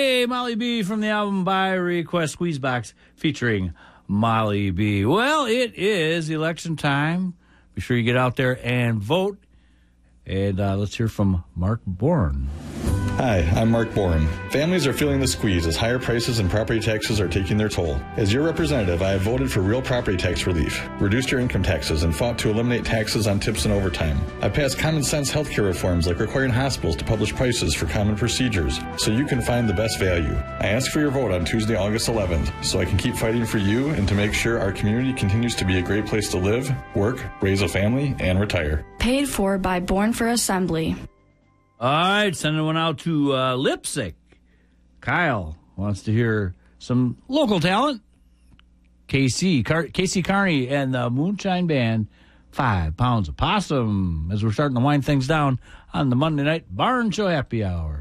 Hey, Molly B from the album By Request Squeezebox featuring Molly B. Well, it is election time. Be sure you get out there and vote. And let's hear from Mark Bourne. Hi, I'm Mark Bourne. Families are feeling the squeeze as higher prices and property taxes are taking their toll. As your representative, I have voted for real property tax relief, reduced your income taxes, and fought to eliminate taxes on tips and overtime. I passed common sense healthcare reforms like requiring hospitals to publish prices for common procedures so you can find the best value. I ask for your vote on Tuesday, August 11th so I can keep fighting for you and to make sure our community continues to be a great place to live, work, raise a family, and retire. Paid for by Born for Assembly. All right, sending one out to Lipsick. Kyle wants to hear some local talent. Casey Carney and the Moonshine Band, 5 pounds of possum, as we're starting to wind things down on the Monday Night Barn Show Happy Hour.